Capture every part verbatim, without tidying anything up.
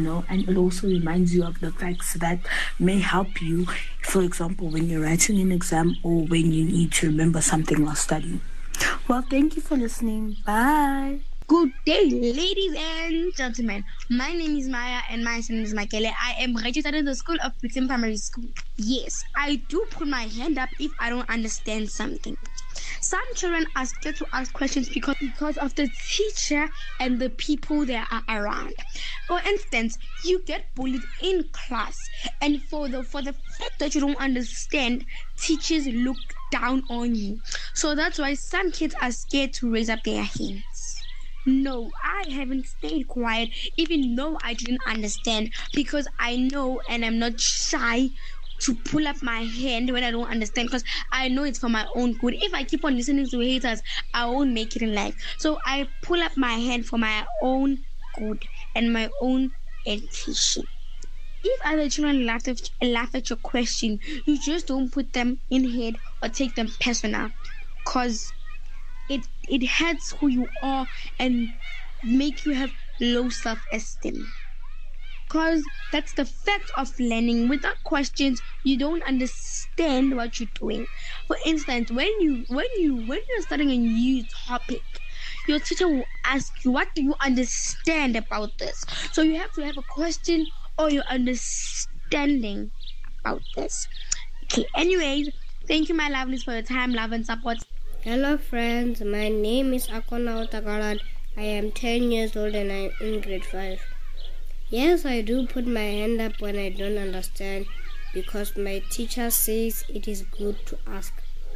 know, and it also reminds you of the facts that may help you, for example, when you're writing an exam or when you need to remember something while studying. Well, thank you for listening. Bye. Good day, ladies and gentlemen. My name is Maya and my son is Makele. I am registered in the School of Brixton Primary School. Yes, I do put my hand up if I don't understand something. Some children are scared to ask questions because, because of the teacher and the people that are around. For instance, you get bullied in class, and for the for the fact that you don't understand, teachers look down on you. So that's why some kids are scared to raise up their hands. No, I haven't stayed quiet even though I didn't understand, because I know and I'm not shy to pull up my hand when I don't understand, because I know it's for my own good. If I keep on listening to haters, I won't make it in life. So I pull up my hand for my own good and my own education. If other children laugh at, laugh at your question, you just don't put them in head or take them personal, because it it hurts who you are and make you have low self-esteem. Because that's the fact of learning. Without questions, you don't understand what you're doing. For instance, when you when you when you're studying a new topic, your teacher will ask you, what do you understand about this? So you have to have a question or your understanding about this. Okay, anyways, thank you, my lovelies, for your time, love, and support. Hello friends, my name is Akona Otagaran. I am ten years old and I am in grade five. Yes, I do put my hand up when I don't understand, because my teacher says it is good to ask.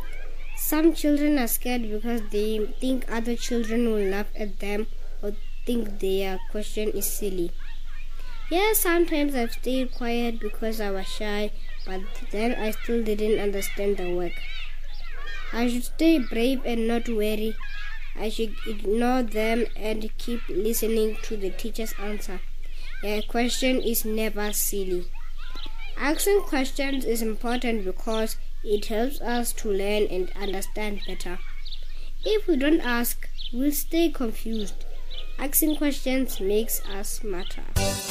Some children are scared because they think other children will laugh at them or think their question is silly. Yes, sometimes I've stayed quiet because I was shy, but then I still didn't understand the work. I should stay brave and not worry. I should ignore them and keep listening to the teacher's answer. A question is never silly. Asking questions is important because it helps us to learn and understand better. If we don't ask, we'll stay confused. Asking questions makes us smarter.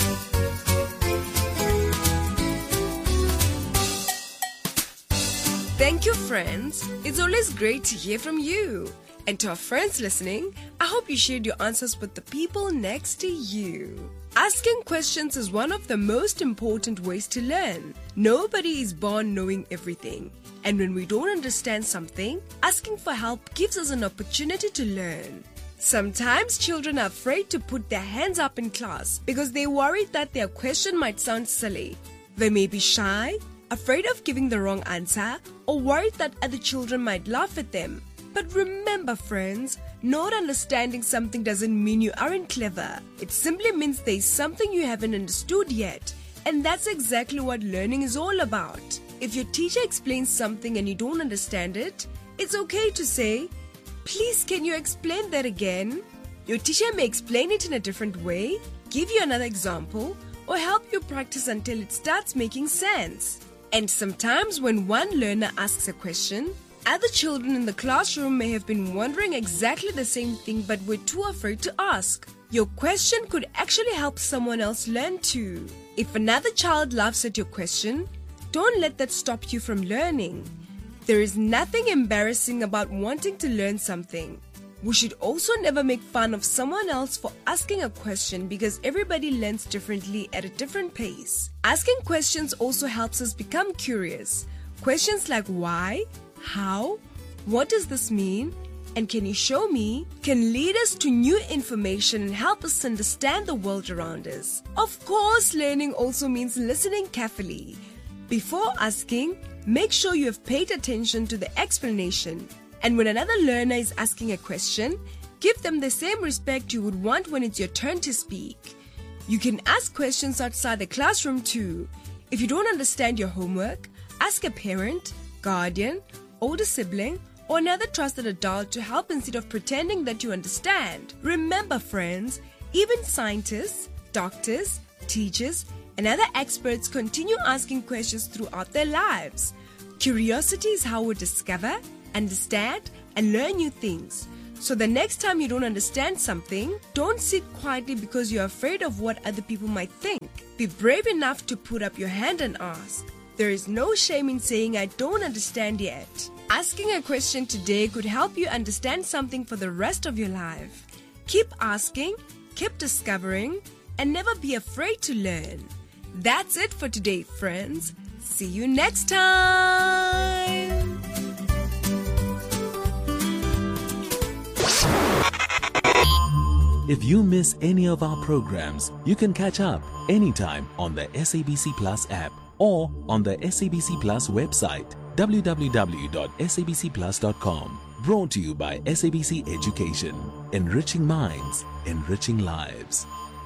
Thank you, friends. It's always great to hear from you. And to our friends listening, I hope you shared your answers with the people next to you. Asking questions is one of the most important ways to learn. Nobody is born knowing everything. And when we don't understand something, asking for help gives us an opportunity to learn. Sometimes children are afraid to put their hands up in class because they're worried that their question might sound silly. They may be shy, afraid of giving the wrong answer, or worried that other children might laugh at them. But remember, friends, not understanding something doesn't mean you aren't clever. It simply means there's something you haven't understood yet. And that's exactly what learning is all about. If your teacher explains something and you don't understand it, it's okay to say, "Please, can you explain that again?" Your teacher may explain it in a different way, give you another example, or help you practice until it starts making sense. And sometimes when one learner asks a question, other children in the classroom may have been wondering exactly the same thing but were too afraid to ask. Your question could actually help someone else learn too. If another child laughs at your question, don't let that stop you from learning. There is nothing embarrassing about wanting to learn something. We should also never make fun of someone else for asking a question because everybody learns differently at a different pace. Asking questions also helps us become curious. Questions like why, how, what does this mean, and can you show me, can lead us to new information and help us understand the world around us. Of course, learning also means listening carefully. Before asking, make sure you have paid attention to the explanation. And when another learner is asking a question, give them the same respect you would want when it's your turn to speak. You can ask questions outside the classroom too. If you don't understand your homework, ask a parent, guardian, older sibling, or another trusted adult to help instead of pretending that you understand. Remember, friends, even scientists, doctors, teachers, and other experts continue asking questions throughout their lives. Curiosity is how we discover, understand, and learn new things. So the next time you don't understand something, don't sit quietly because you're afraid of what other people might think. Be brave enough to put up your hand and ask. There is no shame in saying I don't understand yet. Asking a question today could help you understand something for the rest of your life. Keep asking, keep discovering, and never be afraid to learn. That's it for today, friends. See you next time. If you miss any of our programs, you can catch up anytime on the S A B C Plus app or on the S A B C Plus website, w w w dot s a b c plus dot com. Brought to you by S A B C Education. Enriching minds, enriching lives.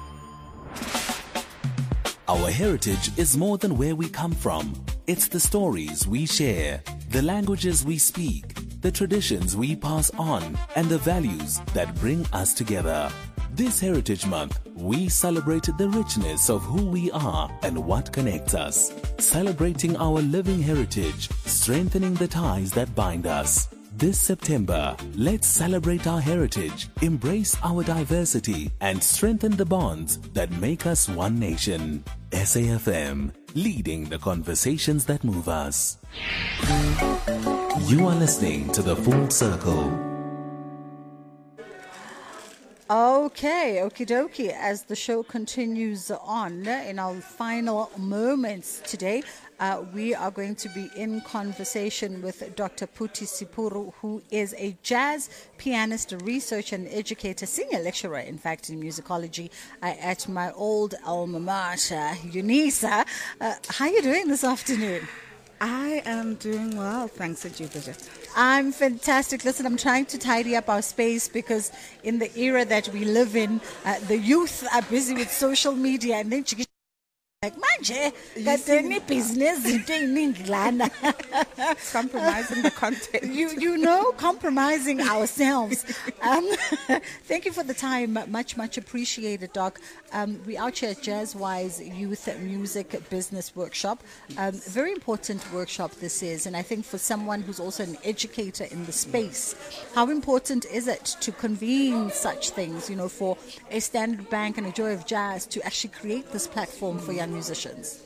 Our heritage is more than where we come from. It's the stories we share, the languages we speak, the traditions we pass on, and the values that bring us together. This Heritage Month, we celebrated the richness of who we are and what connects us. Celebrating our living heritage, strengthening the ties that bind us. This September, let's celebrate our heritage, embrace our diversity, and strengthen the bonds that make us one nation. S A F M, leading the conversations that move us. You are listening to The Full Circle. Okay, okie dokie. As the show continues on, in our final moments today, uh, we are going to be in conversation with Doctor Phuthi Sipuru, who is a jazz pianist, a researcher and educator, senior lecturer, in fact, in musicology uh, at my old alma mater, UNISA. Uh, how are you doing this afternoon? I am doing well, thanks to you, Bridget. I'm fantastic. Listen, I'm trying to tidy up our space because in the era that we live in, uh, the youth are busy with social media and then like manje got business compromising the content. You you know, compromising ourselves. Um, thank you for the time, much much appreciated, Doc. Um, we out here at Jazzwise Youth Music Business Workshop. Um, very important workshop this is, and I think for someone who's also an educator in the space, how important is it to convene such things? You know, for a Standard Bank and a Joy of Jazz to actually create this platform for young musicians.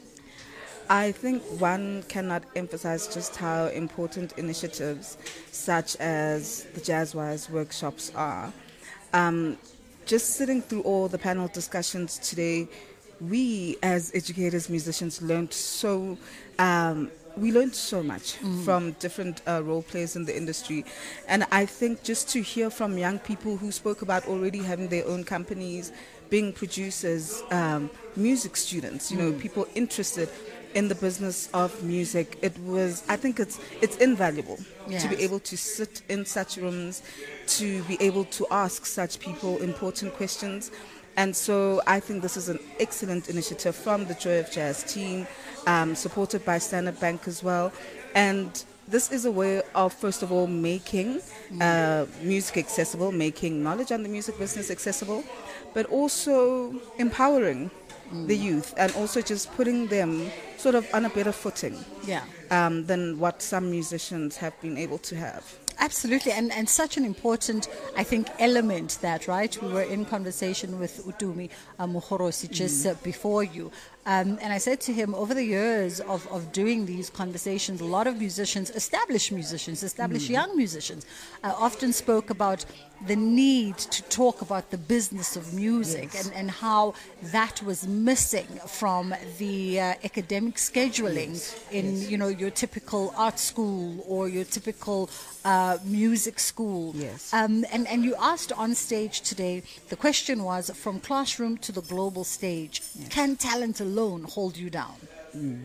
I think one cannot emphasize just how important initiatives such as the Jazzwise workshops are. Um, just sitting through all the panel discussions today, we as educators, musicians learned so um, we learned so much mm. from different uh, role players in the industry. And I think just to hear from young people who spoke about already having their own companies, being producers, um, music students, you know, mm. people interested in the business of music, it was, I think it's it's invaluable yes. to be able to sit in such rooms, to be able to ask such people important questions. And so I think this is an excellent initiative from the Joy of Jazz team, um, supported by Standard Bank as well. And this is a way of, first of all, making uh, music accessible, making knowledge on the music business accessible, but also empowering mm. the youth and also just putting them sort of on a better footing yeah. um, than what some musicians have been able to have. Absolutely, and, and such an important, I think, element that, right? We were in conversation with Utumi uh, Muhorosi just mm. uh, before you. Um, and I said to him, over the years of, of doing these conversations, a lot of musicians, established musicians, established mm. young musicians, uh, often spoke about the need to talk about the business of music yes. and, and how that was missing from the uh, academic scheduling yes. in, yes. you know, your typical art school or your typical uh, music school. Yes. Um, and, and you asked on stage today, the question was, from classroom to the global stage, yes. can talent alone hold you down? Mm.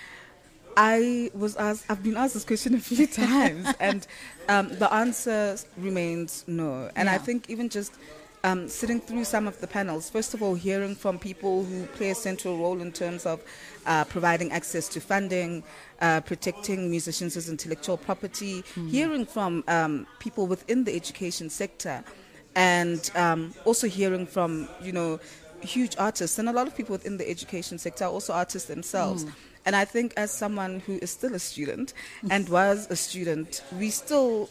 I was asked, I've been asked this question a few times, and um, the answer remains no. And yeah. I think even just um, sitting through some of the panels, first of all, hearing from people who play a central role in terms of uh, providing access to funding, uh, protecting musicians' intellectual property, mm. hearing from um, people within the education sector, and um, also hearing from, you know, huge artists, and a lot of people within the education sector are also artists themselves. Mm. And I think as someone who is still a student and was a student, we still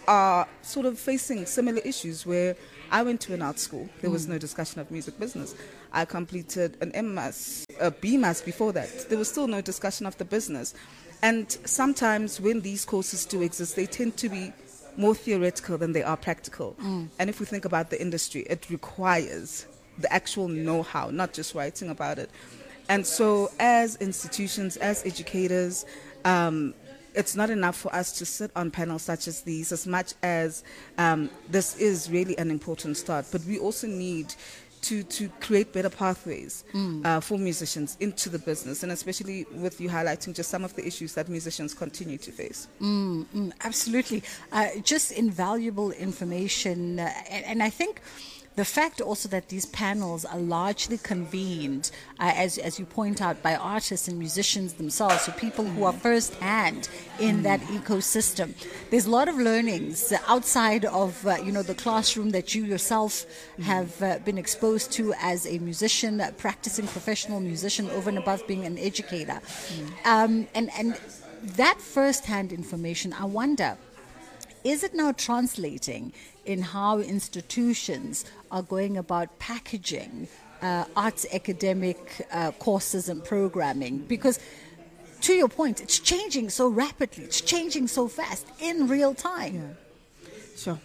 are sort of facing similar issues where I went to an art school. There was no discussion of music business. I completed an M Mas, a B Mas before that. There was still no discussion of the business. And sometimes when these courses do exist, they tend to be more theoretical than they are practical. Mm. And if we think about the industry, it requires the actual know-how, not just writing about it. And so as institutions, as educators, um, it's not enough for us to sit on panels such as these, as much as um, this is really an important start. But we also need to, to create better pathways mm. uh, for musicians into the business, and especially with you highlighting just some of the issues that musicians continue to face. Mm, mm, absolutely. Uh, just invaluable information. Uh, and, and I think the fact also that these panels are largely convened, uh, as as you point out, by artists and musicians themselves, so people who are first-hand in mm. that ecosystem. There's a lot of learnings outside of, uh, you know, the classroom that you yourself mm. have uh, been exposed to as a musician, uh, practicing professional musician, over and above being an educator. Mm. Um, and, and that first-hand information, I wonder, is it now translating in how institutions are going about packaging uh, arts academic uh, courses and programming? Because, to your point, it's changing so rapidly, it's changing so fast in real time. Yeah. Sure.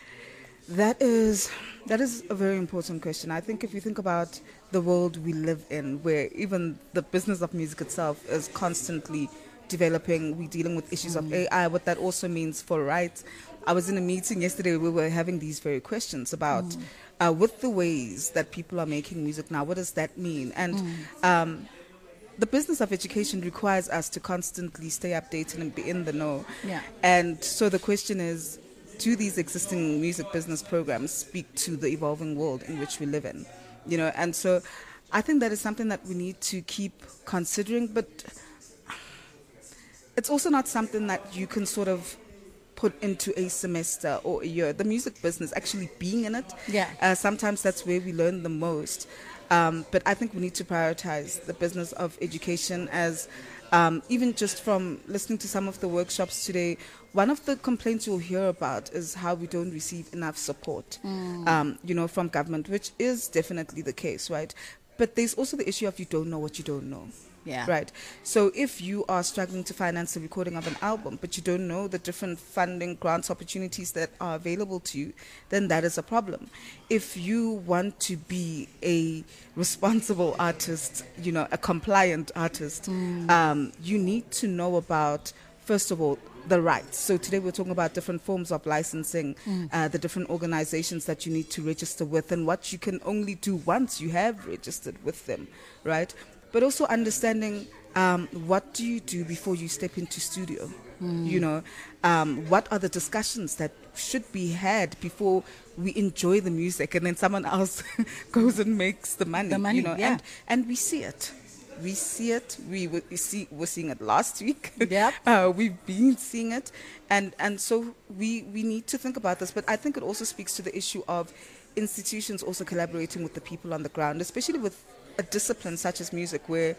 That is, that is a very important question. I think if you think about the world we live in, where even the business of music itself is constantly developing, we're dealing with issues mm. of A I, what that also means for rights. I was in a meeting yesterday, we were having these very questions about mm. uh, with the ways that people are making music now, what does that mean? And mm. um, the business of education requires us to constantly stay updated and be in the know. Yeah. And so the question is, do these existing music business programs speak to the evolving world in which we live in? You know, and so I think that is something that we need to keep considering, but it's also not something that you can sort of put into a semester or a year. The music business, actually being in it, yeah. uh, sometimes that's where we learn the most. Um, but I think we need to prioritize the business of education, as um, even just from listening to some of the workshops today, one of the complaints you'll hear about is how we don't receive enough support, mm. um, you know, from government, which is definitely the case, right? But there's also the issue of you don't know what you don't know. Yeah. Right. So if you are struggling to finance the recording of an album, but you don't know the different funding grants opportunities that are available to you, then that is a problem. If you want to be a responsible artist, you know, a compliant artist, mm. um, you need to know about, first of all, the rights. So today we're talking about different forms of licensing, mm. uh, the different organizations that you need to register with, and what you can only do once you have registered with them, right? But also understanding um, what do you do before you step into studio? Mm. You know, um, what are the discussions that should be had before we enjoy the music, and then someone else goes and makes the money? The money, you know, yeah. and and we see it. We see it. We, we see. We're seeing it last week. Yep. uh, we've been seeing it, and and so we we need to think about this. But I think it also speaks to the issue of institutions also collaborating with the people on the ground, especially with a discipline such as music, where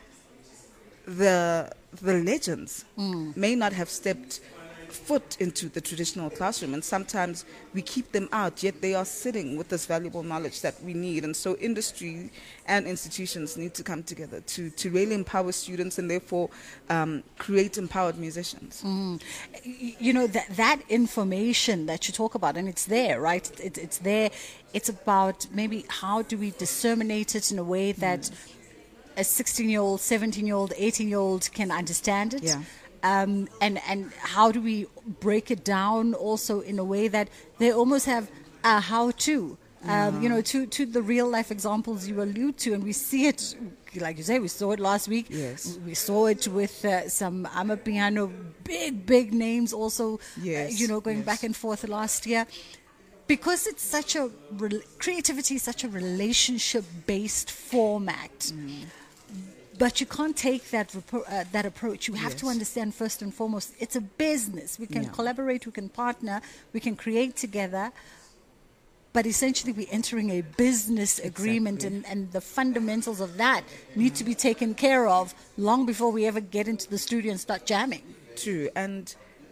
the the legends mm. may not have stepped foot into the traditional classroom, and sometimes we keep them out, yet they are sitting with this valuable knowledge that we need. And so industry and institutions need to come together to, to really empower students, and therefore um, create empowered musicians. Mm. You know, that that information that you talk about, and it's there, right? It, it's there. It's about maybe how do we disseminate it in a way that mm. a sixteen-year-old, seventeen-year-old, eighteen-year-old can understand it. Yeah. Um, and, and how do we break it down also in a way that they almost have a how-to, um, yeah. you know, to, to the real-life examples you allude to. And we see it, like you say, we saw it last week. Yes. We saw it with uh, some Amapiano, big, big names also, yes. uh, you know, going yes. back and forth last year. Because it's such a, re- creativity is such a relationship-based format. Mm. But you can't take that repro- uh, that approach. You have yes. to understand first and foremost, it's a business. We can yeah. collaborate, we can partner, we can create together. But essentially, we're entering a business exactly. agreement, and, and the fundamentals of that need yeah. to be taken care of long before we ever get into the studio and start jamming. True. And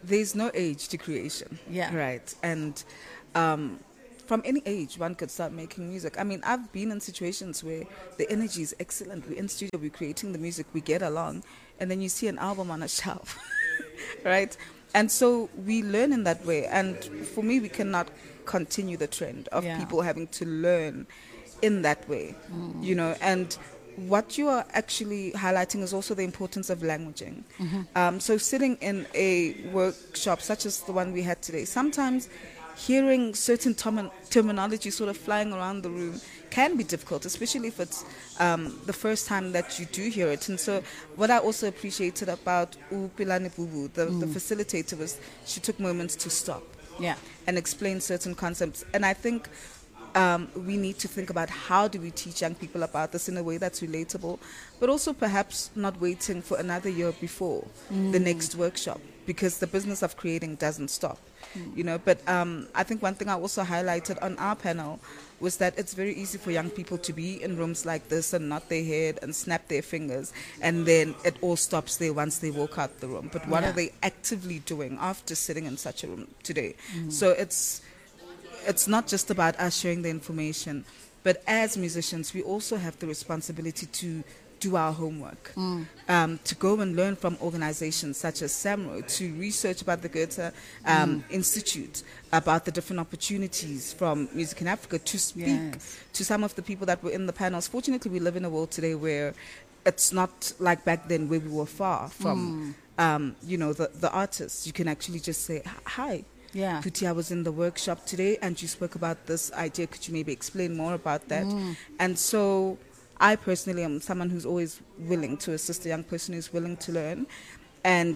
there's no age to creation. Yeah. Right. And um, from any age, one could start making music. I mean, I've been in situations where the energy is excellent. We're in studio, we're creating the music, we get along, and then you see an album on a shelf. Right. And so we learn in that way. And for me, we cannot continue the trend of Yeah. people having to learn in that way, Mm. you know. And what you are actually highlighting is also the importance of languaging. Mm-hmm. Um, so sitting in a workshop such as the one we had today, sometimes hearing certain term- terminology sort of flying around the room can be difficult, especially if it's um, the first time that you do hear it. And so what I also appreciated about Upilani Bubu, the, the facilitator, was she took moments to stop Yeah. and explain certain concepts. And I think um, we need to think about how do we teach young people about this in a way that's relatable, but also perhaps not waiting for another year before the next workshop, because the business of creating doesn't stop. You know, but um, I think one thing I also highlighted on our panel was that it's very easy for young people to be in rooms like this and nod their head and snap their fingers, and then it all stops there once they walk out the room. But what Yeah. are they actively doing after sitting in such a room today? So it's it's not just about us sharing the information, but as musicians, we also have the responsibility to do our homework, um, to go and learn from organizations such as SAMRO, to research about the Goethe um, Institute, about the different opportunities from Music in Africa, to speak Yes. to some of the people that were in the panels. Fortunately, we live in a world today where it's not like back then where we were far from, um, you know, the, the artists. You can actually just say, hi. Yeah. Kuti, I was in the workshop today and you spoke about this idea. Could you maybe explain more about that? And so I personally am someone who's always willing to assist a young person who's willing to learn. And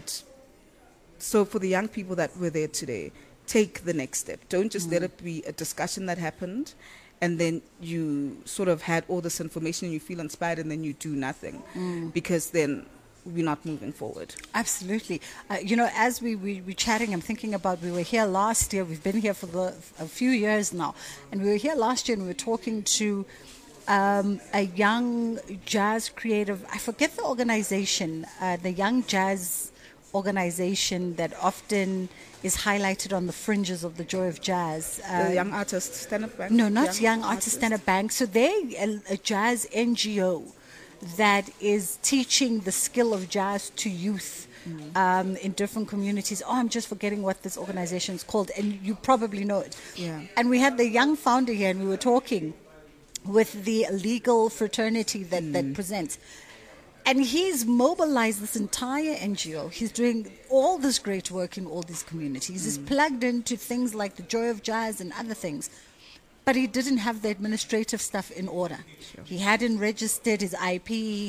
so for the young people that were there today, take the next step. Don't just let it be a discussion that happened and then you sort of had all this information and you feel inspired and then you do nothing, because then we're not moving forward. Absolutely. Uh, you know, as we, we were chatting, I'm thinking about, we were here last year. We've been here for the, a few years now. And we were here last year and we were talking to um, a young jazz creative. I forget the organization, uh, the Young Jazz organization that often is highlighted on the fringes of the Joy of Jazz. Uh, the Young Artist Stand-Up Bank? No, not Young, young Artist Stand-Up Bank. So they're a, a jazz N G O that is teaching the skill of jazz to youth um, in different communities. Oh, I'm just forgetting what this organization is called, and you probably know it. Yeah. And we had the young founder here, and we were talking with the legal fraternity that, that presents. And he's mobilized this entire N G O. He's doing all this great work in all these communities. He's plugged into things like the Joy of Jazz and other things. But he didn't have the administrative stuff in order. Sure. He hadn't registered his I P.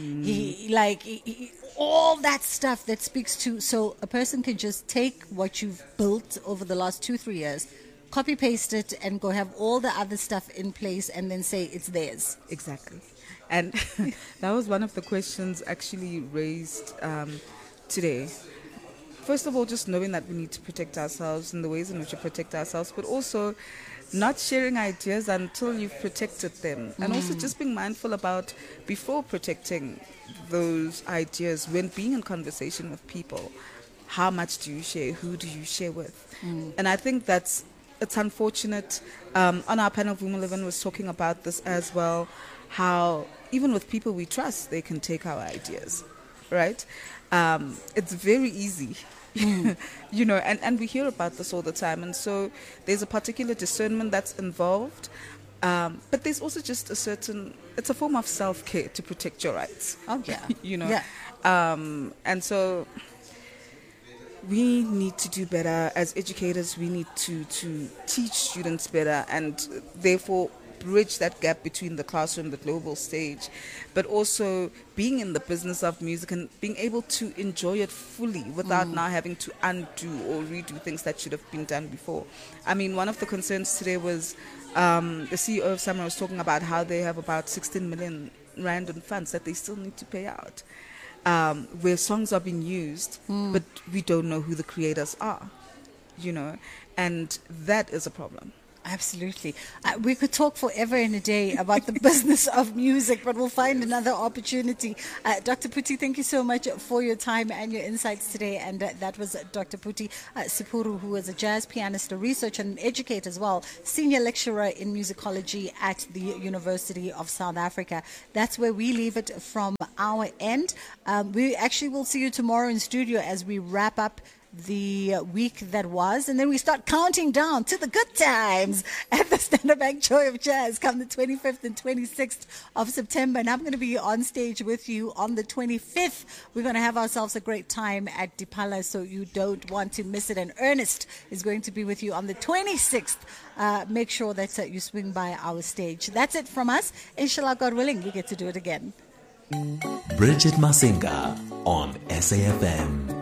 He like he, he, all that stuff that speaks to. So a person can just take what you've built over the last two three years, copy paste it, and go have all the other stuff in place, and then say it's theirs. Exactly. And that was one of the questions actually raised um, today. First of all, just knowing that we need to protect ourselves and the ways in which we protect ourselves, but also not sharing ideas until you've protected them. And also just being mindful about, before protecting those ideas, when being in conversation with people, how much do you share? Who do you share with? And I think that's, it's unfortunate. Um, on our panel, Vuma Levin was talking about this as well, how even with people we trust, they can take our ideas, right? Um, it's very easy. You know, and, and we hear about this all the time. And so there's a particular discernment that's involved. Um, but there's also just a certain, it's a form of self-care to protect your rights. Oh, yeah. You know? Yeah. Um, and so we need to do better as educators. We need to, to teach students better and therefore bridge that gap between the classroom, the global stage, but also being in the business of music and being able to enjoy it fully without mm. now having to undo or redo things that should have been done before. I mean, one of the concerns today was um, the C E O of SAMRO was talking about how they have about sixteen million rand in funds that they still need to pay out, um, where songs are being used, mm. but we don't know who the creators are, you know, and that is a problem. Absolutely. Uh, we could talk forever and a day about the business of music, but we'll find another opportunity. Uh, Doctor Puti, thank you so much for your time and your insights today. And uh, that was Doctor Puti uh, Sipuru, who is a jazz pianist, a researcher, and an educator as well, senior lecturer in musicology at the University of South Africa. That's where we leave it from our end. Um, we actually will see you tomorrow in studio as we wrap up the week that was, and then we start counting down to the good times at the Standard Bank Joy of Jazz come the twenty-fifth and twenty-sixth of September. And I'm going to be on stage with you on the twenty-fifth. We're going to have ourselves a great time at Dipala, so you don't want to miss it. And Ernest is going to be with you on the twenty-sixth. Uh, make sure that uh, you swing by our stage. That's it from us. Inshallah, God willing, we get to do it again. Bridget Masinga on S A F M.